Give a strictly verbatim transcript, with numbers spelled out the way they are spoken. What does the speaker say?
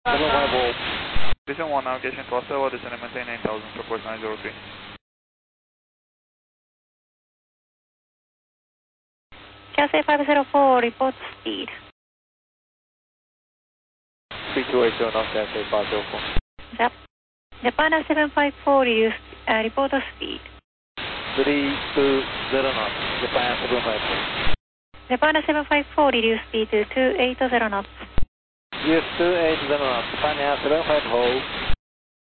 seven five zero. Listen one navigation to Ottawa, descend and maintain nine thousand, support nine zero three. Cathay five zero four, report speed. three two eight zero knots, Cathay five zero four. Jap. Japan seven five four, reduce, uh, report speed. three two zero knots, Japan seven five four. Japan seven five four, reduce speed to two eight zero knots. Yes, two eight zero knots, Japan seven five four.